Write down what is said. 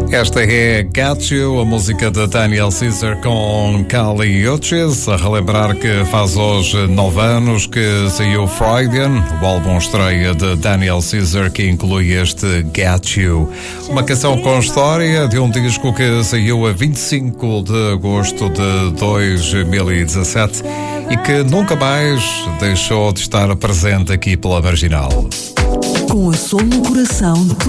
Esta é Got You, a música de Daniel Caesar com Kali Uchis, a relembrar que faz hoje 9 anos que saiu Freudian, o álbum estreia de Daniel Caesar que inclui este Got You. Uma canção com história de um disco que saiu a 25 de agosto de 2017 e que nunca mais deixou de estar presente aqui pela Marginal. Com a som no coração